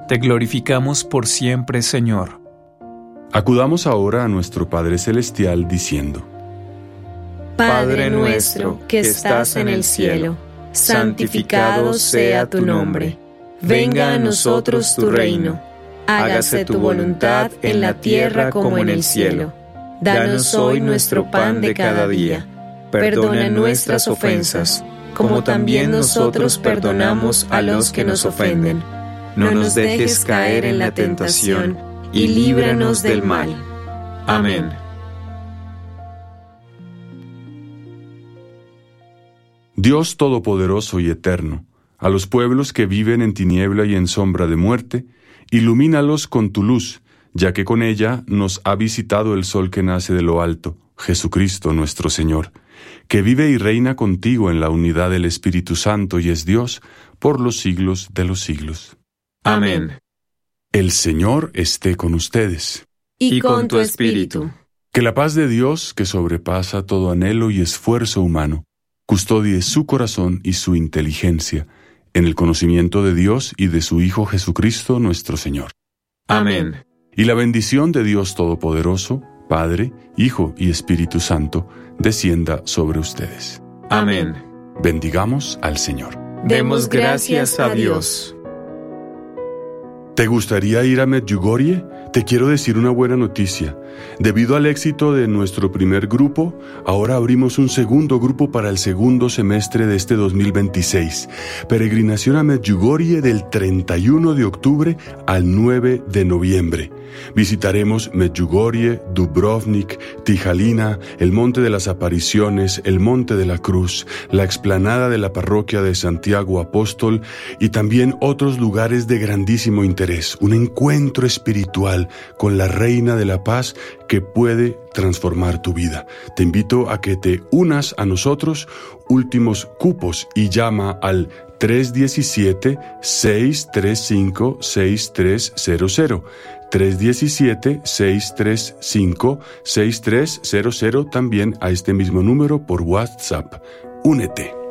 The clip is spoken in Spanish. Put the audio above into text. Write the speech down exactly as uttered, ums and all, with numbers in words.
Te glorificamos por siempre, Señor. Acudamos ahora a nuestro Padre Celestial diciendo: Padre nuestro que estás en el cielo, santificado sea tu nombre. Venga a nosotros tu reino. Hágase tu voluntad en la tierra como en el cielo. Danos hoy nuestro pan de cada día. Perdona nuestras ofensas, como también nosotros perdonamos a los que nos ofenden. No nos dejes caer en la tentación, y líbranos del mal. Amén. Dios Todopoderoso y Eterno, a los pueblos que viven en tiniebla y en sombra de muerte, ilumínalos con tu luz, ya que con ella nos ha visitado el sol que nace de lo alto, Jesucristo nuestro Señor, que vive y reina contigo en la unidad del Espíritu Santo y es Dios por los siglos de los siglos. Amén. El Señor esté con ustedes. Y con tu espíritu. Que la paz de Dios, que sobrepasa todo anhelo y esfuerzo humano, custodie su corazón y su inteligencia en el conocimiento de Dios y de su Hijo Jesucristo nuestro Señor. Amén. Y la bendición de Dios Todopoderoso, Padre, Hijo y Espíritu Santo, descienda sobre ustedes. Amén. Bendigamos al Señor. Demos gracias a Dios. ¿Te gustaría ir a Medjugorje? Te quiero decir una buena noticia. Debido al éxito de nuestro primer grupo, ahora abrimos un segundo grupo para el segundo semestre de este dos mil veintiséis. Peregrinación a Medjugorje del treinta y uno de octubre al nueve de noviembre. Visitaremos Medjugorje, Dubrovnik, Tijalina, el Monte de las Apariciones, el Monte de la Cruz, la explanada de la parroquia de Santiago Apóstol y también otros lugares de grandísimo interés. Un encuentro espiritual con la Reina de la Paz que puede transformar tu vida. Te invito a que te unas a nosotros. Últimos cupos y llama al tres uno siete, seis tres cinco, seis tres cero cero. tres uno siete, seis tres cinco, seis tres cero cero, también a este mismo número por WhatsApp. Únete.